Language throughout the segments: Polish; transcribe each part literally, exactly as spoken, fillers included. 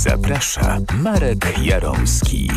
Zaprasza Marek Jaromski.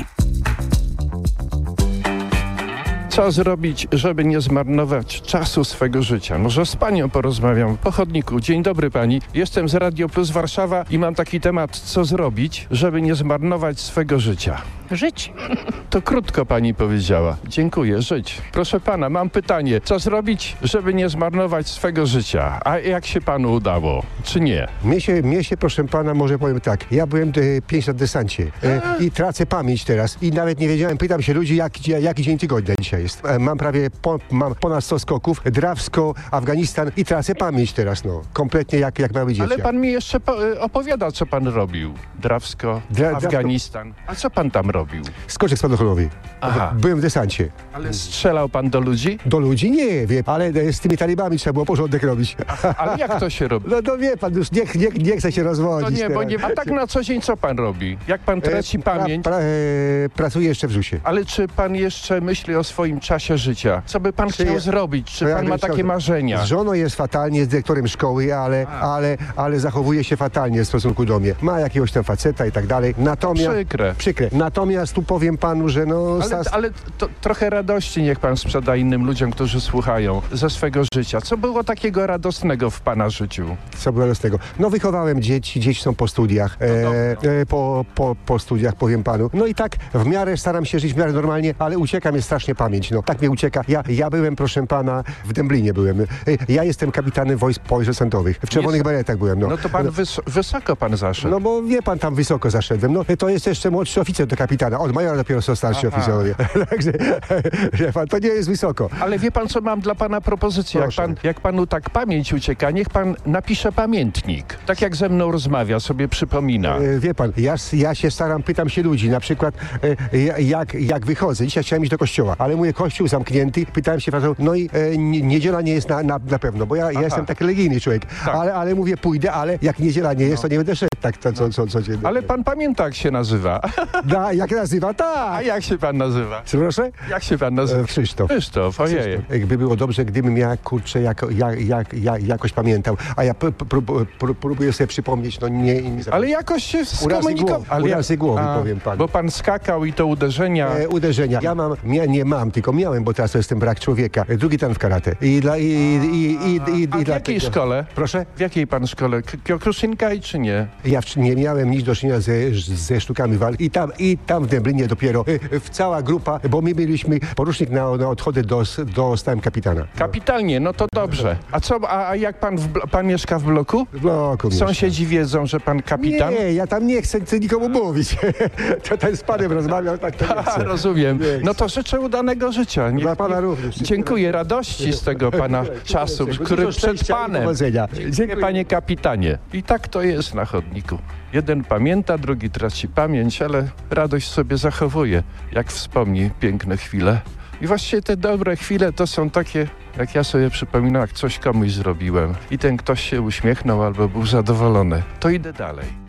Co zrobić, żeby nie zmarnować czasu swego życia? Może z panią porozmawiam po chodniku. Dzień dobry pani. Jestem z Radio Plus Warszawa i mam taki temat, co zrobić, żeby nie zmarnować swego życia. Żyć. To krótko pani powiedziała. Dziękuję, żyć. Proszę pana, mam pytanie. Co zrobić, żeby nie zmarnować swego życia? A jak się panu udało? Czy nie? Mnie się, mnie się, proszę pana, może powiem tak. Ja byłem e, pięć lat w desancie e, i tracę pamięć teraz. I nawet nie wiedziałem, pytam się ludzi, jak, jaki dzień tygodnia dzisiaj jest. E, mam prawie po, mam ponad sto skoków, Drawsko, Afganistan i tracę pamięć teraz, no. Kompletnie jak, jak mały dzieciak. Ale pan mi jeszcze po, opowiada, co pan robił. Drawsko, Dra, Afganistan. A co pan tam robił? Skoczek spadochronowy. Aha. Byłem w desancie. Ale strzelał pan do ludzi? Do ludzi nie wiem, ale e, z tymi talibami trzeba było porządek robić. Ale jak to się robi? No to wie pan, już nie, nie, nie chce się To rozwodzić. nie, bo teraz. nie. A tak na co dzień co pan robi? Jak pan traci E, pra, pamięć? pra, e, pracuję jeszcze w zusie. Ale czy pan jeszcze myśli o swoim czasie życia? Co by pan Czy chciał ja- zrobić? Czy to ja pan bym ma chciał takie zro- marzenia? Z żoną jest fatalnie, jest dyrektorem szkoły, ale, ale, ale zachowuje się fatalnie w stosunku do mnie. Ma jakiegoś tam faceta i tak dalej. Natomiast... Przykre. Przykre. Natomiast tu powiem panu, że no... Ale, stas- ale to, trochę radości niech pan sprzeda innym ludziom, którzy słuchają ze swego życia. Co było takiego radosnego w pana życiu? Co było z tego? No wychowałem dzieci, dzieci są po studiach. E, e, po, po, po studiach, powiem panu. No i tak w miarę staram się żyć w miarę normalnie, ale ucieka mnie strasznie pamięć. No tak mnie ucieka. Ja, ja byłem, proszę pana, w Dęblinie byłem. E, ja jestem kapitanem wojsk pojeźdź-desantowych. W czerwonych Jest- beretach byłem, no. No to pan wys- wysoko pan zaszedł. No bo wie pan, tam wysoko zaszedłem. No to jest jeszcze młodszy oficer do kapitana. Od majora dopiero są starsi Aha. oficerowie. Także wie pan, to nie jest wysoko. Ale wie pan, co mam dla pana propozycję? Jak, Proszę. pan, jak panu tak pamięć ucieka, niech pan napisze pamiętnik. Tak jak ze mną rozmawia, sobie przypomina. E, Wie pan, ja, ja się staram, pytam się ludzi, na przykład e, ja- jak, jak wychodzę. Dzisiaj chciałem iść do kościoła, ale mówię, kościół zamknięty. Pytałem się, facetów, no i e, nie- niedziela nie jest na, na, na pewno, bo ja, ja jestem taki religijny człowiek. Tak. Ale, ale mówię, pójdę, ale jak niedziela nie jest, to nie będę szedł tak to, co, co, codziennie. Ale pan pamięta, jak się nazywa. Da, jak nazywa? A Tak. jak się pan nazywa? Co proszę? Jak się pan nazywa? E, Krzysztof. Krzysztof, ojej. Krzysztof. Jakby było dobrze, gdybym ja, kurczę, jako, jak, jak, jak, jakoś pamiętał, a ja p- p- prób, prób, próbuję sobie przypomnieć, no nie... nie Ale jakoś się skomunikował. głowy, urazy głowy, powiem panu. Bo pan skakał i to uderzenia. E, uderzenia. Ja mam, mia, nie mam, tylko miałem, bo teraz to jestem brak człowieka. E, Drugi tam w karate. I dla... I, i, i, i, i, A w dla jakiej tego- szkole? Proszę? W jakiej pan szkole? K- Kyokushinkai czy nie? Ja w, nie miałem nic do czynienia ze, ze sztukami walki. I tam, i tam w Dęblinie dopiero e, w cała grupa, bo my byliśmy porucznik na, na odchody do, do stałem kapitana. Kapitalnie, no to dobrze. A co, a, a jak pan, w, blo- pan mieszka w bloku? W bloku mieszkam. Sąsiedzi wiedzą, że pan kapitan? Nie, ja tam nie chcę, chcę nikomu mówić. To ten z panem rozmawiał, tak to nie A, chcę. rozumiem. Nie No to życzę udanego życia. Niech- Dla pana również. Dziękuję, radości z tego pana czasu, Dużo który przed szczęścia i panem. powodzenia. Dziękuję, panie kapitanie. I tak to jest na chodniku. Jeden pamięta, drugi traci pamięć, ale radość sobie zachowuje, jak wspomni piękne chwile. I właściwie te dobre chwile to są takie, jak ja sobie przypominam, jak coś komuś zrobiłem i ten ktoś się uśmiechnął albo był zadowolony. To idę dalej.